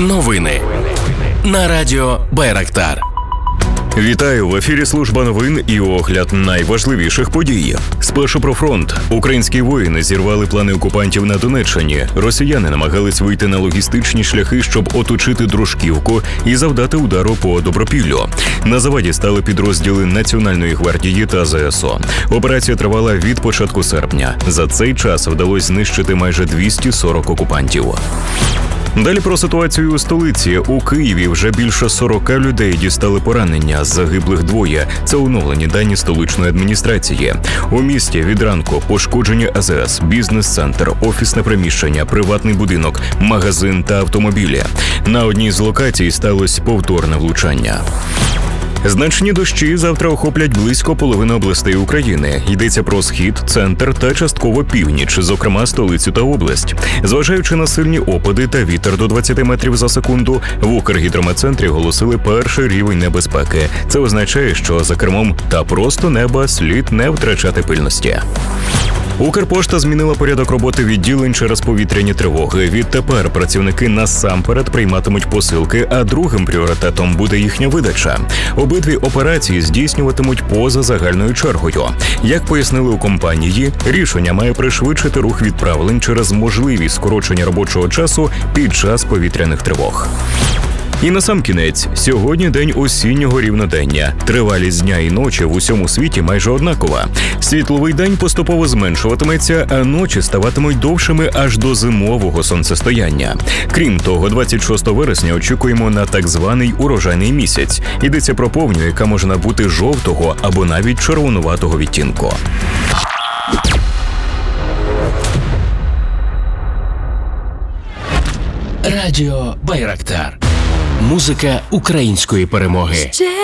Новини на радіо Байрактар. Вітаю! В ефірі служба новин і огляд найважливіших подій. Спершу про фронт. Українські воїни зірвали плани окупантів на Донеччині. Росіяни намагались вийти на логістичні шляхи, щоб оточити Дружківку і завдати удару по Добропіллю. На заваді стали підрозділи Національної гвардії та ЗСУ. Операція тривала від початку серпня. За цей час вдалося знищити майже 240 окупантів. Далі про ситуацію у столиці. У Києві вже більше 40 людей дістали поранення, загиблих 2. Це оновлені дані столичної адміністрації. У місті від ранку пошкоджені АЗС, бізнес-центр, офісне приміщення, приватний будинок, магазин та автомобілі. На одній з локацій сталося повторне влучання. Значні дощі завтра охоплять близько половини областей України. Йдеться про схід, центр та частково північ, зокрема столицю та область. Зважаючи на сильні опади та вітер до 20 метрів за секунду, в Укргідрометцентрі оголосили перший рівень небезпеки. Це означає, що за кермом та просто неба слід не втрачати пильності. Укрпошта змінила порядок роботи відділень через повітряні тривоги. Відтепер працівники насамперед прийматимуть посилки, а другим пріоритетом буде їхня видача. Обидві операції здійснюватимуть поза загальною чергою. Як пояснили у компанії, рішення має пришвидшити рух відправлень через можливість скорочення робочого часу під час повітряних тривог. І насамкінець, сьогодні день осіннього рівнодення. Тривалість дня і ночі в усьому світі майже однакова. Світловий день поступово зменшуватиметься, а ночі ставатимуть довшими аж до зимового сонцестояння. Крім того, 26 вересня очікуємо на так званий урожайний місяць. Йдеться про повню, яка може набути жовтого або навіть червонуватого відтінку. Радіо Байрактар. Музика української перемоги.